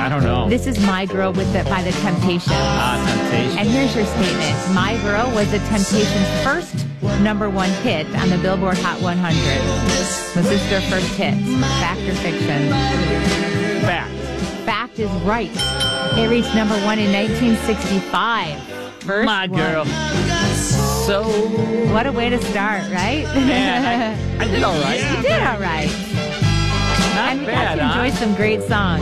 I don't know. This is My Girl by the Temptations. Temptations. And here's your statement. My Girl was the Temptations' first #1 hit on the Billboard Hot 100. Was this their first hit? Fact or fiction? Fact. Fact is right. It reached #1 in 1965. First My Girl. one. So. What a way to start, right? Man, I did all right. You did all right. Not and we bad, got to enjoy some great songs.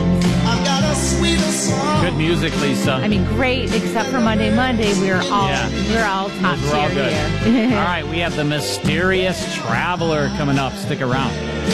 Good music, Lisa. I mean, great, except for Monday. We're all top We're all tier good. here. All right, we have the Mysterious Traveler coming up. Stick around.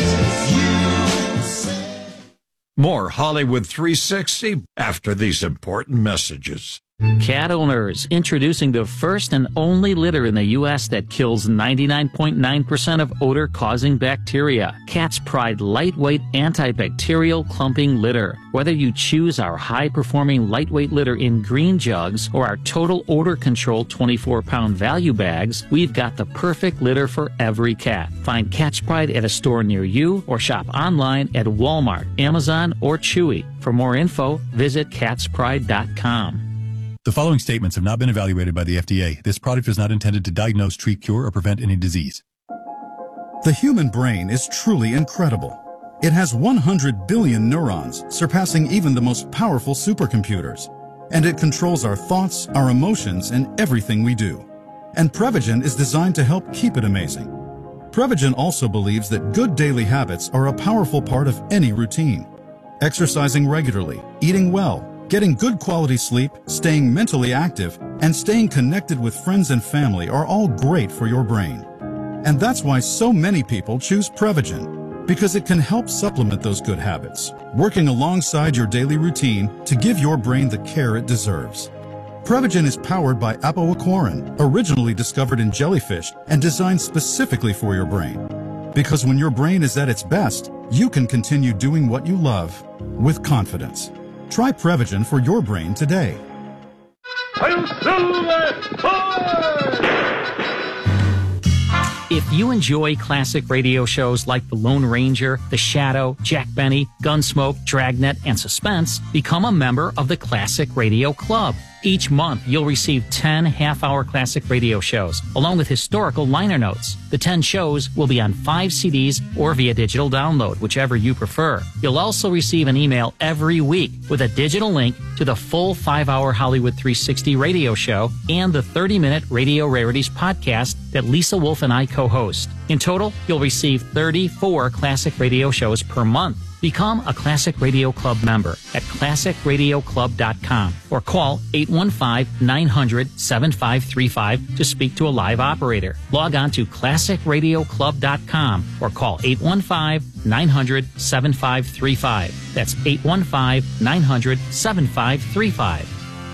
More Hollywood 360 after these important messages. Cat owners, introducing the first and only litter in the U.S. that kills 99.9% of odor-causing bacteria. Cat's Pride lightweight antibacterial clumping litter. Whether you choose our high-performing lightweight litter in green jugs or our total odor control 24-pound value bags, we've got the perfect litter for every cat. Find Cat's Pride at a store near you or shop online at Walmart, Amazon, or Chewy. For more info, visit catspride.com. The following statements have not been evaluated by the FDA. This product is not intended to diagnose, treat, cure, or prevent any disease. The human brain is truly incredible. It has 100 billion neurons, surpassing even the most powerful supercomputers. And it controls our thoughts, our emotions, and everything we do. And Prevagen is designed to help keep it amazing. Prevagen also believes that good daily habits are a powerful part of any routine. Exercising regularly, eating well, getting good quality sleep, staying mentally active, and staying connected with friends and family are all great for your brain. And that's why so many people choose Prevagen, because it can help supplement those good habits, working alongside your daily routine to give your brain the care it deserves. Prevagen is powered by apoaquarin, originally discovered in jellyfish and designed specifically for your brain. Because when your brain is at its best, you can continue doing what you love with confidence. Try Prevagen for your brain today. If you enjoy classic radio shows like The Lone Ranger, The Shadow, Jack Benny, Gunsmoke, Dragnet, and Suspense, become a member of the Classic Radio Club. Each month, you'll receive 10 half-hour classic radio shows, along with historical liner notes. The 10 shows will be on 5 CDs or via digital download, whichever you prefer. You'll also receive an email every week with a digital link to the full 5-hour Hollywood 360 radio show and the 30-minute Radio Rarities podcast that Lisa Wolf and I co-host. In total, you'll receive 34 classic radio shows per month. Become a Classic Radio Club member at classicradioclub.com or call 815-900-7535 to speak to a live operator. Log on to classicradioclub.com or call 815-900-7535. That's 815-900-7535.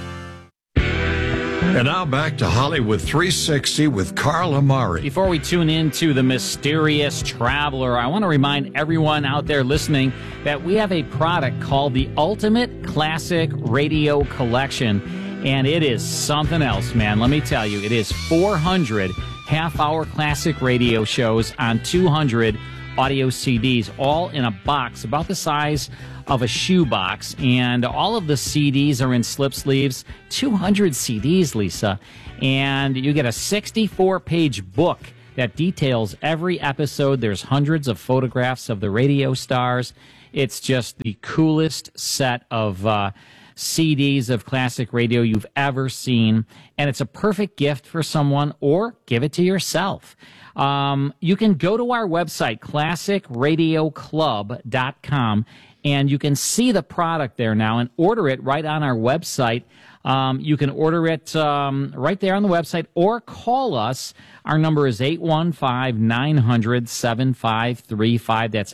And now back to Hollywood 360 with Carl Amari. Before we tune into the Mysterious Traveler, I want to remind everyone out there listening that we have a product called the Ultimate Classic Radio Collection, and it is something else, man. Let me tell you, it is 400 half-hour classic radio shows on 200 audio CDs, all in a box about the size of a shoebox, and all of the CDs are in slip sleeves. 200 CDs, Lisa, and you get a 64-page book that details every episode. There's hundreds of photographs of the radio stars. It's just the coolest set of CDs of classic radio you've ever seen, and it's a perfect gift for someone, or give it to yourself. You can go to our website, classicradioclub.com, and you can see the product there now and order it right on our website. You can order it right there on the website or call us. Our number is 815-900-7535. That's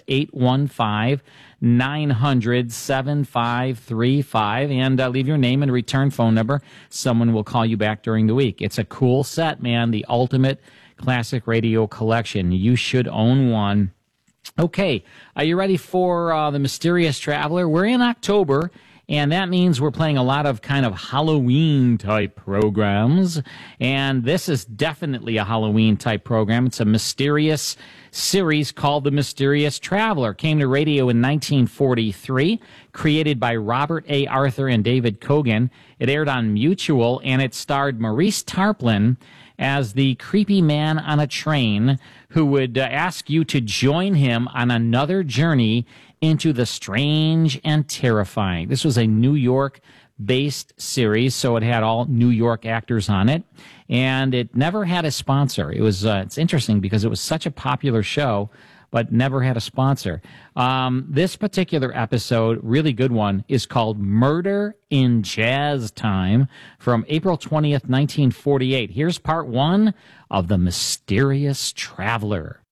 815-900-7535. And leave your name and return phone number. Someone will call you back during the week. It's a cool set, man. The Ultimate Classic Radio Collection. You should own one. Okay, are you ready for the Mysterious Traveler? We're in October, And that means we're playing a lot of kind of Halloween-type programs. And this is definitely a Halloween-type program. It's a mysterious series called The Mysterious Traveler. Came to radio in 1943, created by Robert A. Arthur and David Kogan. It aired on Mutual, and it starred Maurice Tarplin as the creepy man on a train who would ask you to join him on another journey into the strange and terrifying. This was a New York-based series, so it had all New York actors on it, and it never had a sponsor. It was it's interesting because it was such a popular show, but never had a sponsor. This particular episode, really good one, is called Murder in Jazz Time from April 20th, 1948. Here's part one of The Mysterious Traveler.